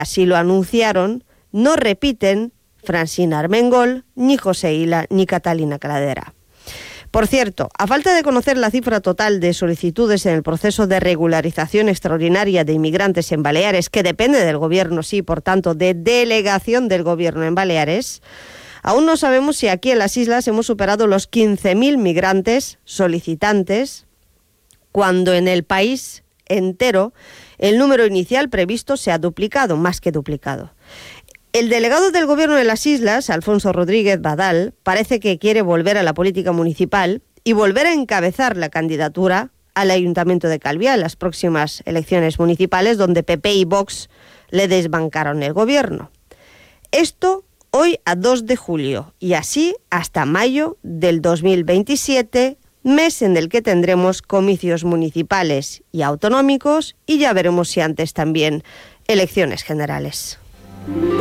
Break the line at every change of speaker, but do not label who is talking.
así lo anunciaron, no repiten Francina Armengol, ni José Illa, ni Catalina Cladera. Por cierto, a falta de conocer la cifra total de solicitudes en el proceso de regularización extraordinaria de inmigrantes en Baleares, que depende del Gobierno, sí, por tanto, de delegación del Gobierno en Baleares, aún no sabemos si aquí en las islas hemos superado los 15.000 migrantes solicitantes, cuando en el país entero el número inicial previsto se ha duplicado, más que duplicado. El delegado del Gobierno de las Islas, Alfonso Rodríguez Badal, parece que quiere volver a la política municipal y volver a encabezar la candidatura al Ayuntamiento de Calviá en las próximas elecciones municipales, donde PP y Vox le desbancaron el gobierno. Esto hoy a 2 de julio y así hasta mayo del 2027, mes en el que tendremos comicios municipales y autonómicos y ya veremos si antes también elecciones generales.